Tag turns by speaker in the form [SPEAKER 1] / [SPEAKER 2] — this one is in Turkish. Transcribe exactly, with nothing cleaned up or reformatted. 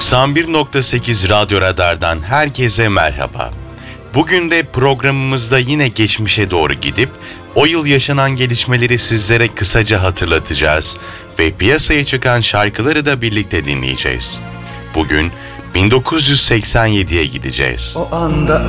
[SPEAKER 1] doksan bir nokta sekiz Radyo Radar'dan herkese merhaba. Bugün de programımızda yine geçmişe doğru gidip o yıl yaşanan gelişmeleri sizlere kısaca hatırlatacağız ve piyasaya çıkan şarkıları da birlikte dinleyeceğiz. Bugün bin dokuz yüz seksen yediye gideceğiz.
[SPEAKER 2] O anda